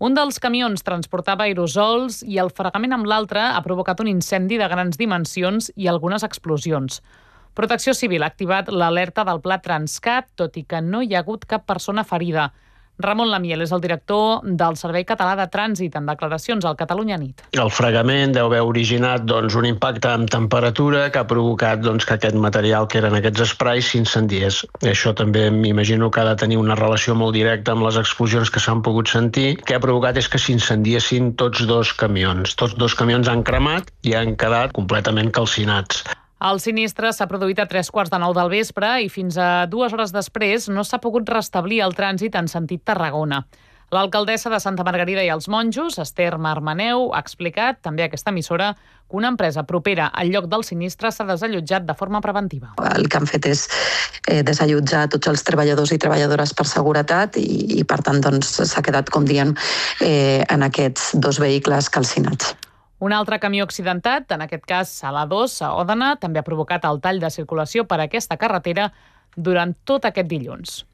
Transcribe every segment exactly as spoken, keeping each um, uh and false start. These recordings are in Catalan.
Un dels camions transportava aerosols i el fregament amb l'altre ha provocat un incendi de grans dimensions i algunes explosions. Protecció Civil ha activat l'alerta del Pla Transcat, tot i que no hi ha hagut cap persona ferida. Ramon Lamiel és el director del Servei Català de Trànsit en declaracions al Catalunya Nit. El fregament deu haver originat doncs, un impacte amb temperatura que ha provocat doncs, que aquest material que eren aquests esprais s'incendiés. Això també m'imagino que ha de tenir una relació molt directa amb les explosions que s'han pogut sentir. El que ha provocat és que s'incendiessin tots dos camions. Tots dos camions han cremat i han quedat completament calcinats. El sinistre s'ha produït a tres quarts de nou del vespre i fins a dues hores després no s'ha pogut restablir el trànsit en sentit Tarragona. L'alcaldessa de Santa Margarida i els Monjos, Esther Marmaneu, ha explicat, també a aquesta emissora, que una empresa propera al lloc del sinistre s'ha desallotjat de forma preventiva. El que han fet és eh, desallotjar tots els treballadors i treballadores per seguretat i, i per tant, doncs, s'ha quedat, com diem, eh, en aquests dos vehicles calcinats. Un altre camió accidentat, en aquest cas a l'A dos, a Òdena, també ha provocat el tall de circulació per aquesta carretera durant tot aquest dilluns.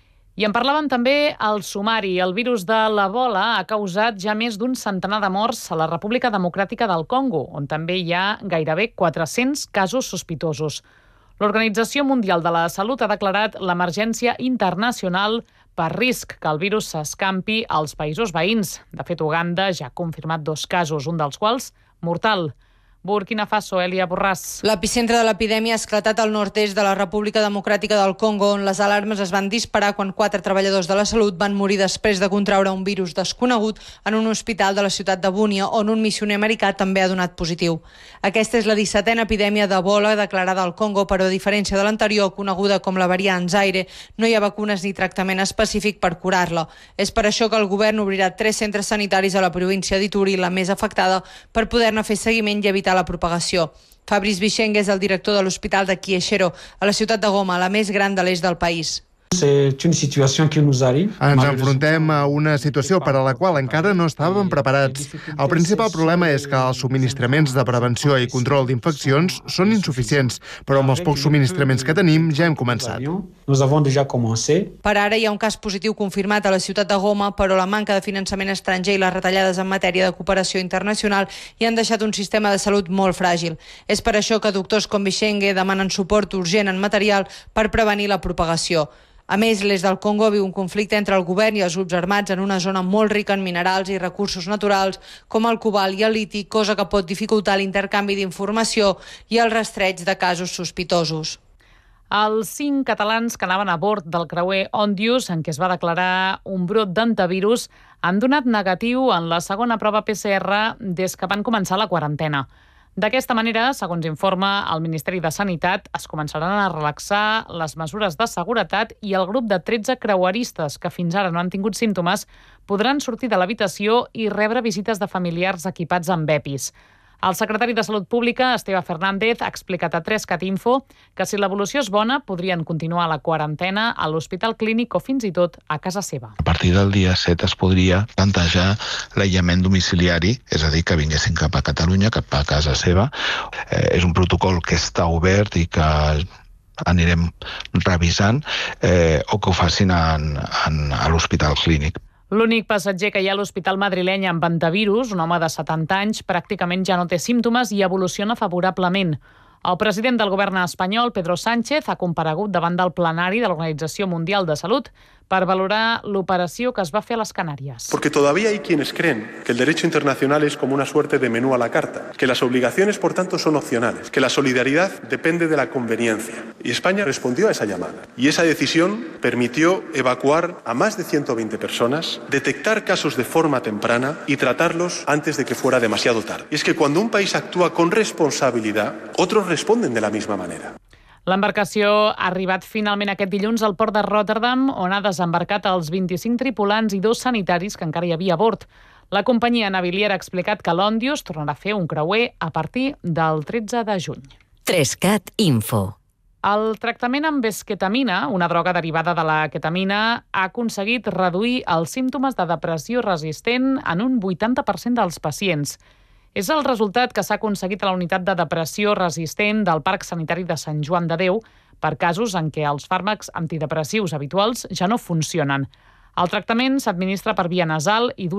I en parlàvem també al sumari. El virus de l'Ebola ha causat ja més d'un centenar de morts a la República Democràtica del Congo, on també hi ha gairebé quatre-cents casos sospitosos. L'Organització Mundial de la Salut ha declarat l'emergència internacional per risc que el virus s'escampi als països veïns. De fet, Uganda ja ha confirmat dos casos, un dels quals mortal. Burkina Faso, Elia Borràs. L'epicentre de l'epidèmia ha esclatat al nord-est de la República Democràtica del Congo, on les alarmes es van disparar quan quatre treballadors de la salut van morir després de contraure un virus desconegut en un hospital de la ciutat de Bunia, on un missioner americà també ha donat positiu. Aquesta és la dissetena epidèmia d'Ebola declarada al Congo, però a diferència de l'anterior, coneguda com la variant Zaire, no hi ha vacunes ni tractament específic per curar-la. És per això que el govern obrirà tres centres sanitaris a la província d'Ituri, la més afectada, per poder-ne fer seguiment i evitar la propagació. Fabrice Bicheng és el director de l'Hospital de Kieshero, a la ciutat de Goma, la més gran de l'est del país. Ens enfrontem a una situació per a la qual encara no estàvem preparats. El principal problema és que els subministraments de prevenció i control d'infeccions són insuficients, però amb els pocs subministraments que tenim ja hem començat. Per ara hi ha un cas positiu confirmat a la ciutat de Goma, però la manca de finançament estranger i les retallades en matèria de cooperació internacional hi han deixat un sistema de salut molt fràgil. És per això que doctors com Bichenge demanen suport urgent en material per prevenir la propagació. A més, l'est del Congo viu un conflicte entre el govern i els grups armats en una zona molt rica en minerals i recursos naturals com el cobalt i el liti, cosa que pot dificultar l'intercanvi d'informació i el rastreig de casos sospitosos. Els cinc catalans que anaven a bord del creuer Ondius, en què es va declarar un brot d'antivirus, han donat negatiu en la segona prova P C R des que van començar la quarantena. D'aquesta manera, segons informa el Ministeri de Sanitat, es començaran a relaxar les mesures de seguretat i el grup de tretze creueristes que fins ara no han tingut símptomes podran sortir de l'habitació i rebre visites de familiars equipats amb EPIs. El secretari de Salut Pública, Esteve Fernández, ha explicat a tres cat info que si l'evolució és bona podrien continuar la quarantena a l'Hospital Clínic o fins i tot a casa seva. A partir del dia set es podria plantejar l'aïllament domiciliari, és a dir, que vinguessin cap a Catalunya, cap a casa seva. Eh, és un protocol que està obert i que anirem revisant, eh, o que ho facin en, en, a l'Hospital Clínic. L'únic passatger que hi ha a l'hospital madrileny amb hantavirus, un home de setanta anys, pràcticament ja no té símptomes i evoluciona favorablement. El president del govern espanyol, Pedro Sánchez, ha comparegut davant del plenari de l'Organització Mundial de Salut per valorar l'operació que es va fer a les Canàries. Porque todavía hay quienes creen que el derecho internacional es como una suerte de menú a la carta, que las obligaciones, por tanto, son opcionales, que la solidaridad depende de la conveniencia. Y España respondió a esa llamada. Y esa decisión permitió evacuar a más de ciento veinte personas, detectar casos de forma temprana y tratarlos antes de que fuera demasiado tarde. Y es que cuando un país actúa con responsabilidad, otros responden de la misma manera. L'embarcació ha arribat finalment aquest dilluns al port de Rotterdam, on ha desembarcat els vint-i-cinc tripulants i dos sanitaris que encara hi havia a bord. La companyia naviliera ha explicat que l'Ondius tornarà a fer un creuer a partir del tretze de juny. tres cat info. El tractament amb esquetamina, una droga derivada de la ketamina, ha aconseguit reduir els símptomes de depressió resistent en un vuitanta per cent dels pacients. És el resultat que s'ha aconseguit a la unitat de depressió resistent del Parc Sanitari de Sant Joan de Déu per casos en què els fàrmacs antidepressius habituals ja no funcionen. El tractament s'administra per via nasal i dura